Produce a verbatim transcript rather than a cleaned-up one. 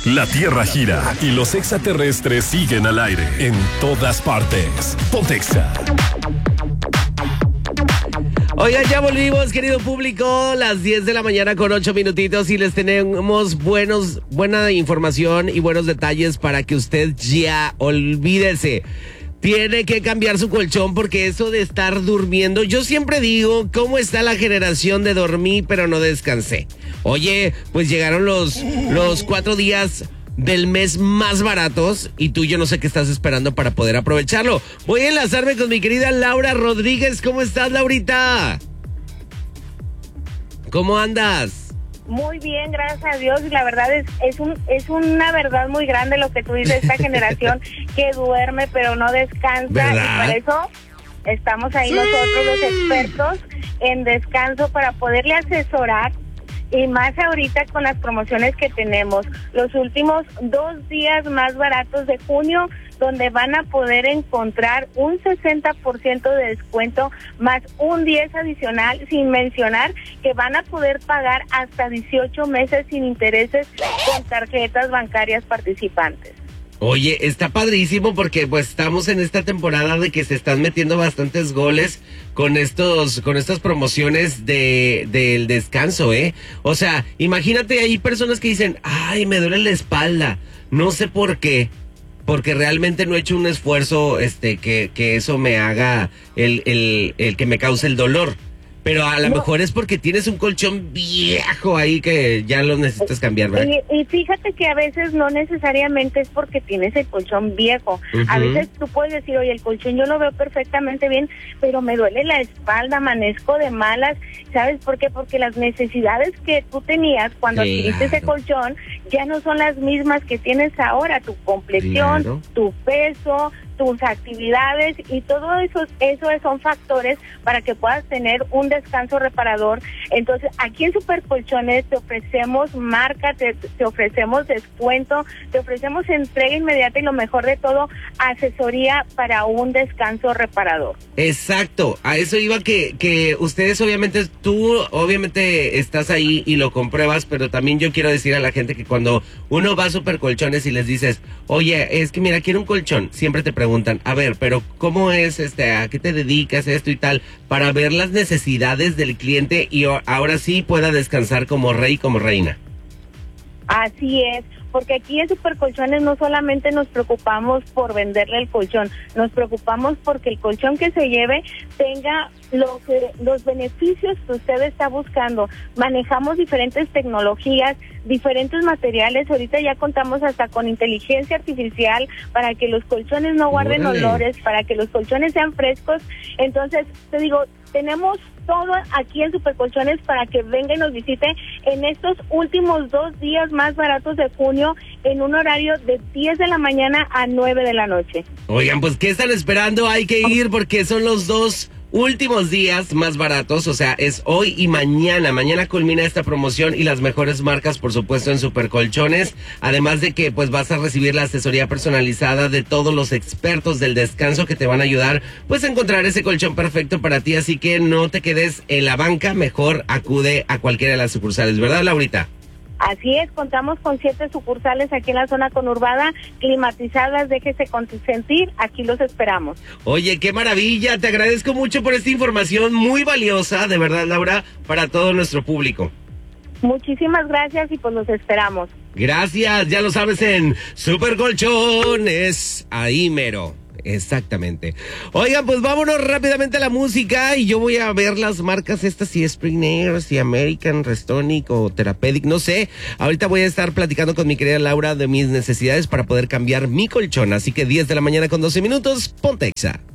La Tierra gira y los extraterrestres siguen al aire en todas partes. Pontexa. Oigan, ya volvimos, querido público, las diez de la mañana con ocho minutitos y les tenemos buenos, buena información y buenos detalles para que usted ya olvídese. Tiene que cambiar su colchón porque eso de estar durmiendo, yo siempre digo, ¿cómo está la generación de dormir pero no descansé? Oye, pues llegaron los, los cuatro días del mes más baratos y tú yo no sé qué estás esperando para poder aprovecharlo. Voy a enlazarme con mi querida Laura Rodríguez. ¿Cómo estás, Laurita? ¿Cómo andas? Muy bien, gracias a Dios, y la verdad es es un es una verdad muy grande lo que tú dices, esta generación que duerme pero no descansa, ¿verdad? Y para eso estamos ahí sí. nosotros los expertos en descanso para poderle asesorar, y más ahorita con las promociones que tenemos, los últimos dos días más baratos de junio, donde van a poder encontrar un sesenta por ciento de descuento más un diez adicional, sin mencionar que van a poder pagar hasta dieciocho meses sin intereses con tarjetas bancarias participantes. Oye, está padrísimo porque pues estamos en esta temporada de que se están metiendo bastantes goles con estos, con estas promociones de del descanso, ¿eh? O sea, imagínate, hay personas que dicen, ay, me duele la espalda, no sé por qué, porque realmente no he hecho un esfuerzo, este, que, que eso me haga el, el, el que me cause el dolor. Pero a lo no. mejor es porque tienes un colchón viejo ahí que ya lo necesitas cambiar, ¿verdad? Y, y fíjate que a veces no necesariamente es porque tienes el colchón viejo. Uh-huh. A veces tú puedes decir, oye, el colchón yo lo veo perfectamente bien, pero me duele la espalda, amanezco de malas. ¿Sabes por qué? Porque las necesidades que tú tenías cuando claro. adquiriste ese colchón ya no son las mismas que tienes ahora. Tu complexión, claro. tu peso, tus actividades y todo eso, eso son factores para que puedas tener un descanso reparador. Entonces, aquí en Super Colchones te ofrecemos marca, te, te ofrecemos descuento, te ofrecemos entrega inmediata y lo mejor de todo, asesoría para un descanso reparador. Exacto, a eso iba que, que ustedes obviamente, tú obviamente estás ahí y lo compruebas, pero también yo quiero decir a la gente que cuando uno va a Super Colchones y les dices, oye, es que mira, quiero un colchón, siempre te preguntan, a ver, pero ¿cómo es, este, a qué te dedicas, esto y tal? Para ver las necesidades del cliente y ahora sí pueda descansar como rey, como reina. Así es, porque aquí en Super Colchones no solamente nos preocupamos por venderle el colchón, nos preocupamos porque el colchón que se lleve tenga lo que, los beneficios que usted está buscando. Manejamos diferentes tecnologías, diferentes materiales, ahorita ya contamos hasta con inteligencia artificial para que los colchones no guarden Órale. olores, para que los colchones sean frescos. Entonces, te digo, tenemos todo aquí en Super Colchones para que venga y nos visite en estos últimos dos días más baratos de junio en un horario de diez de la mañana a nueve de la noche. Oigan, pues ¿qué están esperando? Hay que ir porque son los dos últimos días más baratos, o sea, es hoy y mañana. Mañana culmina esta promoción y las mejores marcas, por supuesto, en Super Colchones. Además de que, pues, vas a recibir la asesoría personalizada de todos los expertos del descanso que te van a ayudar, pues, a encontrar ese colchón perfecto para ti. Así que no te quedes en la banca, mejor acude a cualquiera de las sucursales, ¿verdad, Laurita? Así es, contamos con siete sucursales aquí en la zona conurbada, climatizadas, déjese consentir, aquí los esperamos. Oye, qué maravilla, te agradezco mucho por esta información muy valiosa, de verdad, Laura, para todo nuestro público. Muchísimas gracias y pues los esperamos. Gracias, ya lo sabes en Super Colchones, ahí mero. Exactamente. Oigan, pues vámonos rápidamente a la música y yo voy a ver las marcas estas, si es Spring Air, si American, Restonic o Therapeutic, no sé. Ahorita voy a estar platicando con mi querida Laura de mis necesidades para poder cambiar mi colchón. Así que diez de la mañana con doce minutos, Pontexa.